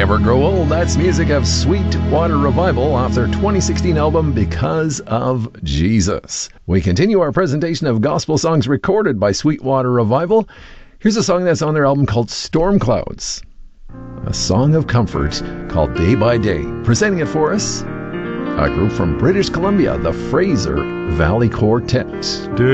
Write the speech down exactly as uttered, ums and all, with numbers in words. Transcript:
Never Grow Old. That's music of Sweetwater Revival off their twenty sixteen album Because of Jesus. We continue our presentation of gospel songs recorded by Sweetwater Revival. Here's a song that's on their album called Storm Clouds, a song of comfort called Day by Day. Presenting it for us, a group from British Columbia, the Fraser Valley Quartet.